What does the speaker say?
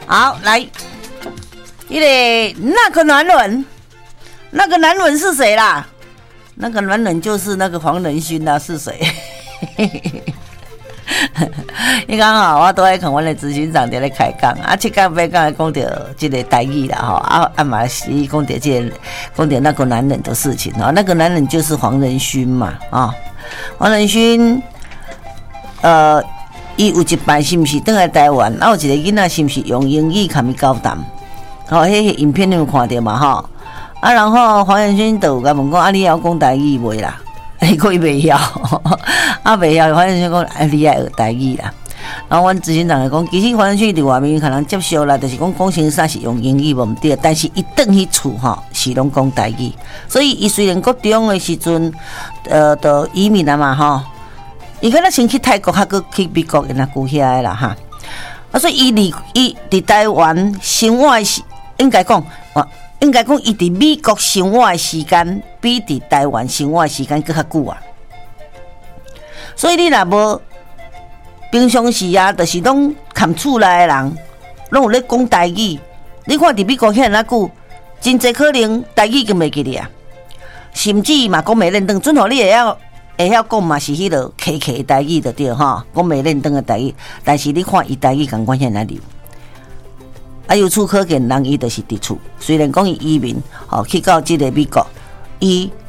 好，来，那个男人是谁啦？那个男人就是那个黄仁勋啦，是谁？你刚好我都在看我的执行长在咧开讲啊，7讲8讲讲到这个台语啦吼，嘛是讲到讲到那个男人的事情哦，那个男人就是黄仁勋嘛啊，黄仁勋，伊有一摆是毋是倒来台湾，有一个囡仔是毋是用英语甲伊交谈，吼，迄个影片你有看到嘛吼？啊，然后黄仁勋就甲问讲，啊，你晓讲台语袂啦？伊讲伊袂晓，袂晓，黄仁勋讲，你爱学台语啦。然后阮执行长就讲，其实黄仁勋伫外面可能接受啦，就是讲成啥是用英语无毋对，但是伊转去厝吼是拢讲台语，所以伊虽然国中的时阵，都移民啦嘛吼，伊敢若先去泰国，还佫去美国，因那久遐啦哈。啊，所以伊伫台湾生活的时，应该讲伊伫美国生活的时间比伫台湾生活的时间佫较久啊。所以你若无平常时啊，就是拢含厝内的人，拢有咧讲台语。你看伫美国遐那久，真侪可能台语就袂记哩啊，甚至嘛讲袂认得。准互你会晓讲嘛是迄落客的台语就对吼，讲袂认得的台语。但是你看伊台语共款遐那溜。啊，由此可见，人伊就是伫厝。虽然讲伊移民，去到即个美国，伊